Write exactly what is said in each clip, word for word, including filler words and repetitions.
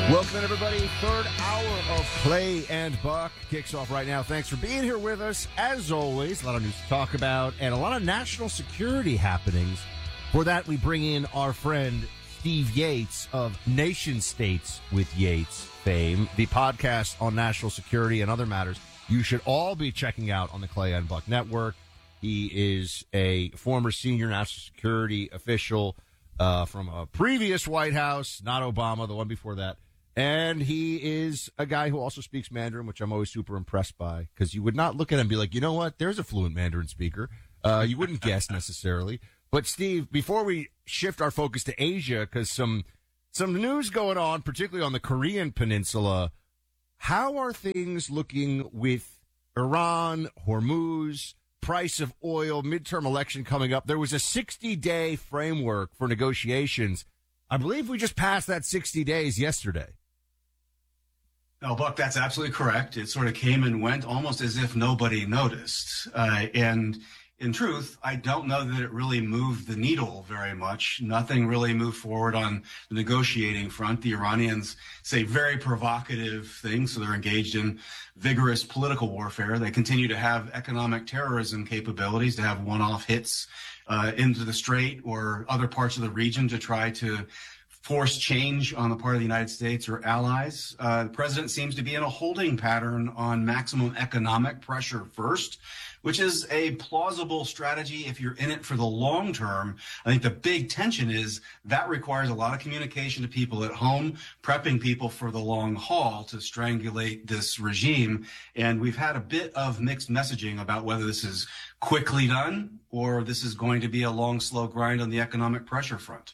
Welcome in, everybody. Third hour of Clay and Buck kicks off right now. Thanks for being here with us. As always, a lot of news to talk about and a lot of national security happenings. For that, we bring in our friend Steve Yates of Nation States with Yates fame, the podcast on national security and other matters you should all be checking out on the Clay and Buck Network. He is a former senior national security official uh, from a previous White House, not Obama, the one before that. And he is a guy who also speaks Mandarin, which I'm always super impressed by, because you would not look at him and be like, you know what, there's a fluent Mandarin speaker. Uh, you wouldn't guess necessarily. But, Steve, before we shift our focus to Asia, because some some news going on, particularly on the Korean Peninsula, how are things looking with Iran, Hormuz, price of oil, midterm election coming up? There was a sixty-day framework for negotiations. I believe we just passed that sixty days yesterday. No, Buck, that's absolutely correct. It sort of came and went almost as if nobody noticed. Uh, and in truth, I don't know that it really moved the needle very much. Nothing really moved forward on the negotiating front. The Iranians say very provocative things, so they're engaged in vigorous political warfare. They continue to have economic terrorism capabilities, to have one-off hits uh, into the Strait or other parts of the region to try to force change on the part of the United States or allies. Uh, the president seems to be in a holding pattern on maximum economic pressure first, which is a plausible strategy if you're in it for the long term. I think the big tension is that requires a lot of communication to people at home, prepping people for the long haul to strangulate this regime. And we've had a bit of mixed messaging about whether this is quickly done or this is going to be a long, slow grind on the economic pressure front.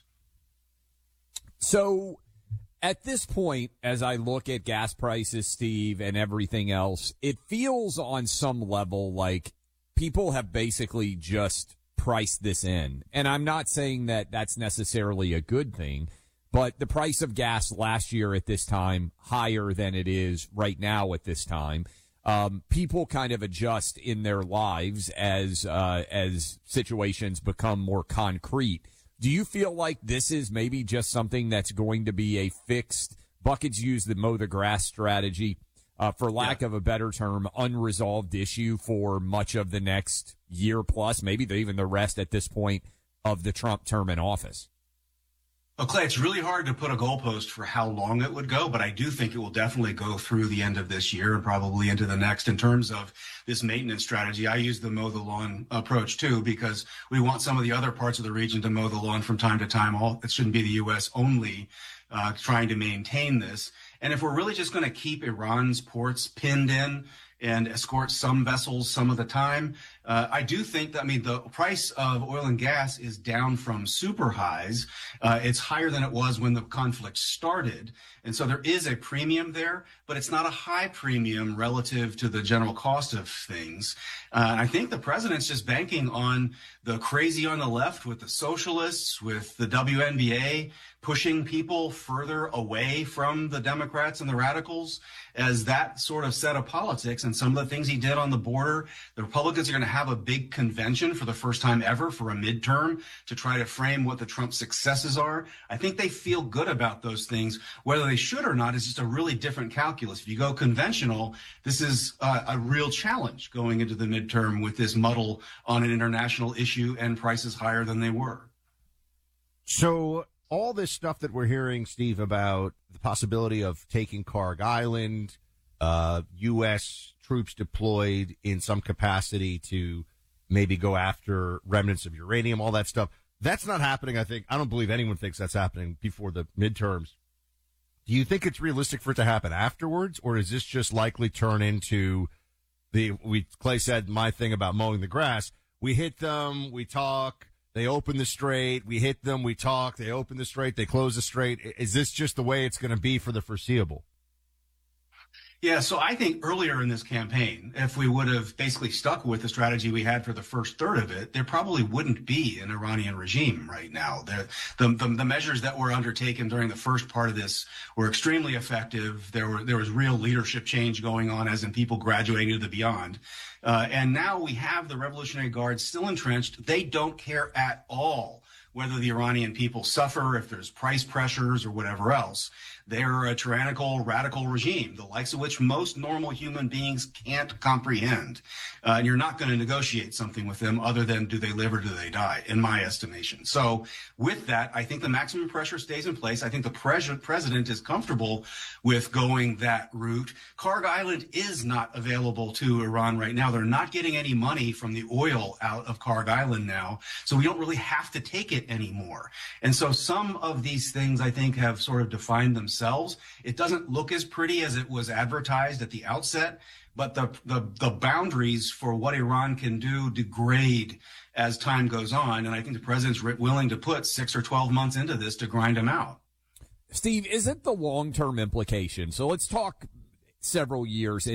So at this point, as I look at gas prices, Steve, and everything else, it feels on some level like people have basically just priced this in. And I'm not saying that that's necessarily a good thing, but the price of gas last year at this time, higher than it is right now at this time. Um, people kind of adjust in their lives as, uh, as situations become more concrete. Do you feel like this is maybe just something that's going to be a fixed, Buckets use the mow the grass strategy, uh, for lack yeah. of a better term, unresolved issue for much of the next year plus, maybe even the rest at this point of the Trump term in office? Well, Clay, it's really hard to put a goalpost for how long it would go, but I do think it will definitely go through the end of this year and probably into the next in terms of this maintenance strategy. I use the mow the lawn approach, too, because we want some of the other parts of the region to mow the lawn from time to time. All it shouldn't be the U S only uh, trying to maintain this. And if we're really just going to keep Iran's ports pinned in and escort some vessels some of the time, Uh, I do think that, I mean, the price of oil and gas is down from super highs. Uh, it's higher than it was when the conflict started. And so there is a premium there, but it's not a high premium relative to the general cost of things. Uh, I think the president's just banking on the crazy on the left with the socialists, with the W N B A, pushing people further away from the Democrats and the radicals as that sort of set of politics. And some of the things he did on the border, the Republicans are going to have a big convention for the first time ever for a midterm to try to frame what the Trump successes are. I think they feel good about those things. Whether they should or not is just a really different calculus. If you go conventional, this is uh, a real challenge going into the midterm with this muddle on an international issue and prices higher than they were. So all this stuff that we're hearing, Steve, about the possibility of taking Karg Island, uh, U S troops deployed in some capacity to maybe go after remnants of uranium, all that stuff. That's not happening, I think. I don't believe anyone thinks that's happening before the midterms. Do you think it's realistic for it to happen afterwards, or is this just likely turn into the, we, Clay said my thing about mowing the grass. We hit them, we talk, they open the strait, we hit them, we talk, they open the strait, they close the strait. Is this just the way it's going to be for the foreseeable? Yeah, so I think earlier in this campaign, if we would have basically stuck with the strategy we had for the first third of it, there probably wouldn't be an Iranian regime right now. The, the, the, the measures that were undertaken during the first part of this were extremely effective. There were there was real leadership change going on, as in people graduating to the beyond. Uh, and now we have the Revolutionary Guard still entrenched. They don't care at all whether the Iranian people suffer, if there's price pressures or whatever else. They're a tyrannical, radical regime, the likes of which most normal human beings can't comprehend. Uh, and you're not going to negotiate something with them other than do they live or do they die, in my estimation. So with that, I think the maximum pressure stays in place. I think the pres- president is comfortable with going that route. Karg Island is not available to Iran right now. They're not getting any money from the oil out of Karg Island now, so we don't really have to take it anymore. And so some of these things, I think, have sort of defined themselves. It doesn't look as pretty as it was advertised at the outset, but the, the, the boundaries for what Iran can do degrade as time goes on. And I think the president's willing to put six or twelve months into this to grind them out. Steve, isn't the long-term implication? So let's talk several years